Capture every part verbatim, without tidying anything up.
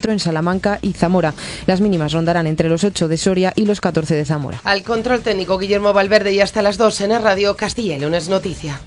cuatro en Salamanca y Zamora. Las mínimas rondarán entre los ocho de Soria y los catorce de Zamora. Al control técnico Guillermo Valverde y hasta las dos en el Radio Castilla y León es noticia.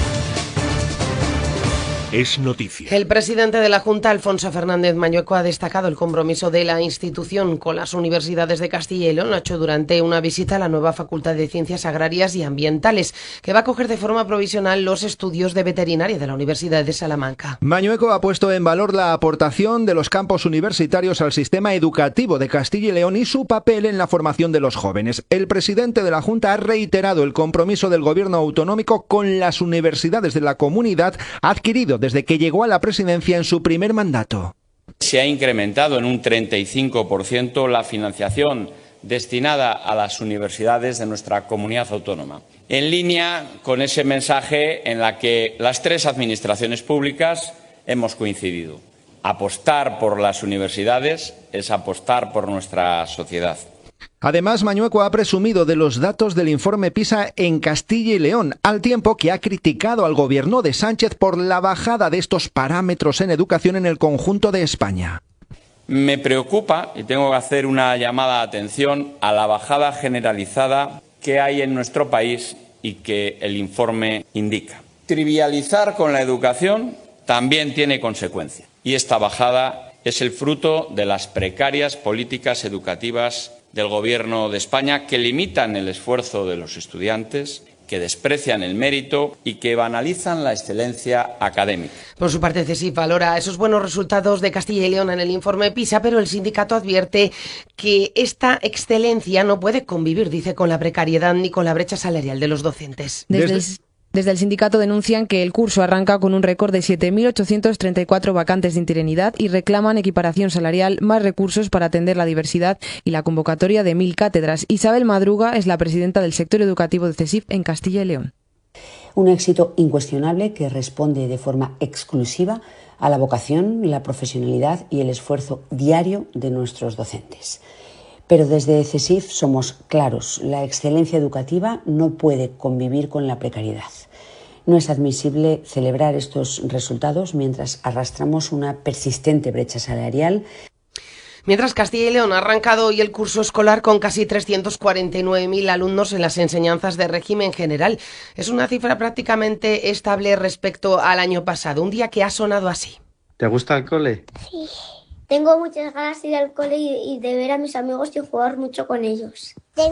Es noticia. El presidente de la Junta, Alfonso Fernández Mañueco, ha destacado el compromiso de la institución con las universidades de Castilla y León. Lo ha hecho durante una visita a la nueva Facultad de Ciencias Agrarias y Ambientales, que va a acoger de forma provisional los estudios de veterinaria de la Universidad de Salamanca. Mañueco ha puesto en valor la aportación de los campos universitarios al sistema educativo de Castilla y León y su papel en la formación de los jóvenes. El presidente de la Junta ha reiterado el compromiso del gobierno autonómico con las universidades de la comunidad adquirido desde que llegó a la presidencia en su primer mandato. Se ha incrementado en un treinta y cinco por ciento la financiación destinada a las universidades de nuestra comunidad autónoma, en línea con ese mensaje en la que las tres administraciones públicas hemos coincidido. Apostar por las universidades es apostar por nuestra sociedad. Además, Mañueco ha presumido de los datos del informe PISA en Castilla y León, al tiempo que ha criticado al gobierno de Sánchez por la bajada de estos parámetros en educación en el conjunto de España. Me preocupa, y tengo que hacer una llamada de atención, a la bajada generalizada que hay en nuestro país y que el informe indica. Trivializar con la educación también tiene consecuencias, y esta bajada es el fruto de las precarias políticas educativas del Gobierno de España, que limitan el esfuerzo de los estudiantes, que desprecian el mérito y que banalizan la excelencia académica. Por su parte, CESIF valora esos buenos resultados de Castilla y León en el informe PISA, pero el sindicato advierte que esta excelencia no puede convivir, dice, con la precariedad ni con la brecha salarial de los docentes. Desde el... Desde el sindicato denuncian que el curso arranca con un récord de siete mil ochocientas treinta y cuatro vacantes de interinidad y reclaman equiparación salarial, más recursos para atender la diversidad y la convocatoria de mil cátedras. Isabel Madruga es la presidenta del sector educativo de CESIF en Castilla y León. Un éxito incuestionable que responde de forma exclusiva a la vocación, la profesionalidad y el esfuerzo diario de nuestros docentes. Pero desde CESIF somos claros, la excelencia educativa no puede convivir con la precariedad. No es admisible celebrar estos resultados mientras arrastramos una persistente brecha salarial. Mientras Castilla y León ha arrancado hoy el curso escolar con casi trescientos cuarenta y nueve mil alumnos en las enseñanzas de régimen general. Es una cifra prácticamente estable respecto al año pasado, un día que ha sonado así. ¿Te gusta el cole? Sí. Tengo muchas ganas de ir al cole y de ver a mis amigos y jugar mucho con ellos.